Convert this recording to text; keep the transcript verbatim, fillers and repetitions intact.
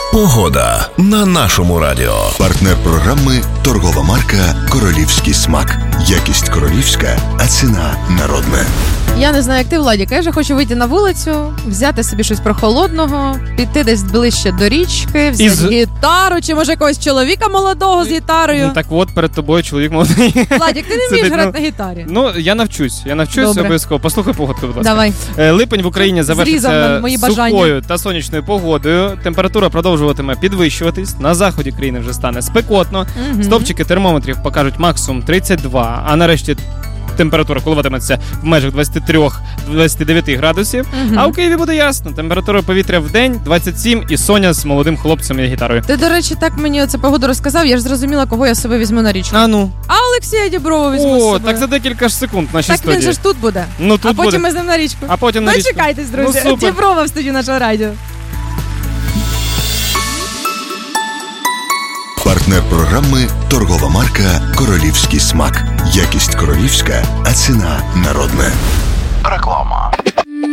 Погода на нашому радіо. Партнер програми торгова марка «Королівський смак». Якість королівська, а ціна народна. Я не знаю, як ти, Владік, я вже хочу вийти на вулицю, взяти собі щось прохолодного, піти десь ближче до річки, взяти Із... гітару, чи може якогось чоловіка молодого з гітарою. Ну так от, перед тобою чоловік молодий. Владік, ти не вмієш грати на гітарі? Ну, я навчусь, я навчусь Добре. обов'язково. Послухай погодку, будь ласка. Давай. Липень в Україні завершиться сухою та сонячною погодою. Температура продовжуватиме підвищуватись. На заході країни вже стане спекотно. Угу. Стовпчики термометрів покажуть максимум тридцять два, а нарешті температура коливатиметься в межах двадцять три - двадцять дев'ять градусів. Uh-huh. А у Києві буде ясно. Температура повітря в день двадцять сім і Соня з молодим хлопцем і гітарою. Ти, до речі, так мені оце погоду розказав, я ж зрозуміла, кого я себе візьму на річку. А ну. А Олексія Діброва візьму О, з собою. так за декілька ж секунд в нашій так студії. Так він же ж тут буде. Ну, тут а потім буде. ми з ним на річку. А потім на річку. Дочекайтесь, друзі. Ну, Діброва в студії нашого радіо. Партнер програми торгова марка «Королівський смак». Якість королівська, а ціна народна. Реклама.